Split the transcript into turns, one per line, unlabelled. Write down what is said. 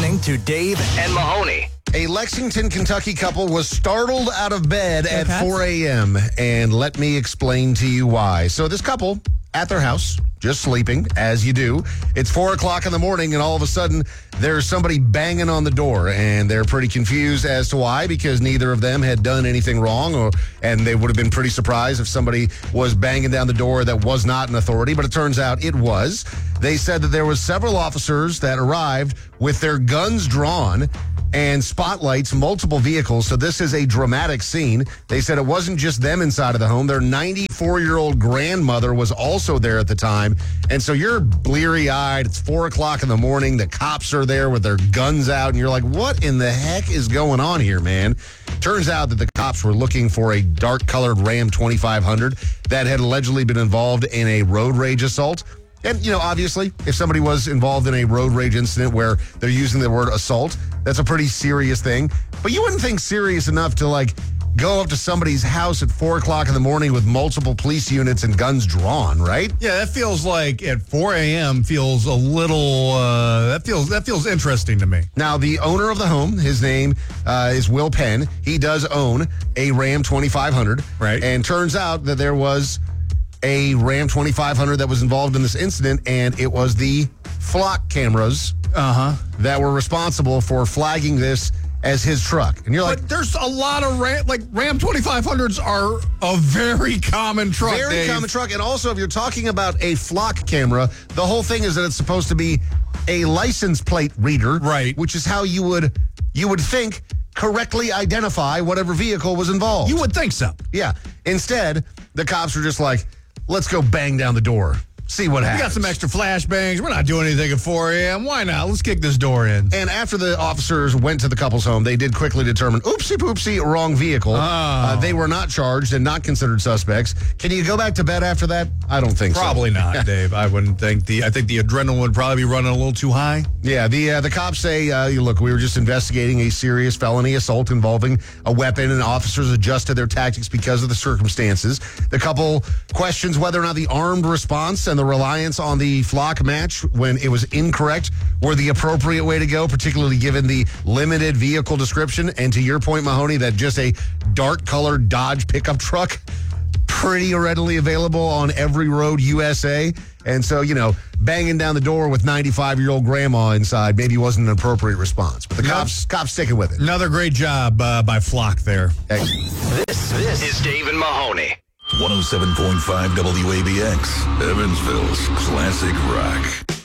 listening to Dave and Mahoney.
A Lexington, Kentucky couple was startled out of bed at
Pats?
4 a.m., and let me explain to you why. So this couple at their house, just sleeping, as you do. It's 4 o'clock in the morning, and all of a sudden, there's somebody banging on the door, and they're pretty confused as to why, because neither of them had done anything wrong, and they would have been pretty surprised if somebody was banging down the door that was not an authority, but it turns out it was. They said that there was several officers that arrived with their guns drawn and spotlights, multiple vehicles. So this is a dramatic scene. They said it wasn't just them inside of the home. Their 94-year-old grandmother was also there at the time. And so you're bleary-eyed. It's 4 o'clock in the morning. The cops are there with their guns out. And you're like, what in the heck is going on here, man? Turns out that the cops were looking for a dark-colored Ram 2500 that had allegedly been involved in a road rage assault. And, you know, obviously, if somebody was involved in a road rage incident where they're using the word assault, that's a pretty serious thing. But you wouldn't think serious enough to, like, go up to somebody's house at 4 o'clock in the morning with multiple police units and guns drawn, right?
Yeah, that feels like at 4 a.m. feels a little, that feels interesting to me.
Now, the owner of the home, his name is Will Penn. He does own a Ram 2500.
Right.
And turns out that there was a Ram 2500 that was involved in this incident, and it was the flock cameras that were responsible for flagging this as his truck. And you're like,
But there's a lot of Ram 2500s are a very common truck,
very
Dave.
common truck. And also, if you're talking about a flock camera, the whole thing is that it's supposed to be a license plate reader,
Right.
Which is how you would think correctly identify whatever vehicle was involved.
You would think so.
Yeah. Instead, the cops were just like, let's go bang down the door. See what
We
happens.
got some extra flashbangs. We're not doing anything at 4 a.m. Why not? Let's kick this door in.
And after the officers went to the couple's home, they did quickly determine, oopsie poopsie, wrong vehicle. They were not charged and not considered suspects. Can you go back to bed after that? I don't think
Probably
so.
not, Dave. I wouldn't think I think the adrenaline would probably be running a little too high.
Yeah, the cops say, look, we were just investigating a serious felony assault involving a weapon, and officers adjusted their tactics because of the circumstances. The couple questions whether or not the armed response and the reliance on the flock match when it was incorrect were the appropriate way to go, particularly given the limited vehicle description. And to your point, Mahoney, that just a dark-colored Dodge pickup truck, pretty readily available on every road USA. And so, you know, banging down the door with 95-year-old grandma inside maybe wasn't an appropriate response. But the cops sticking with it.
Another great job by Flock there.
This is Dave and Mahoney.
107.5 WABX, Evansville's classic rock.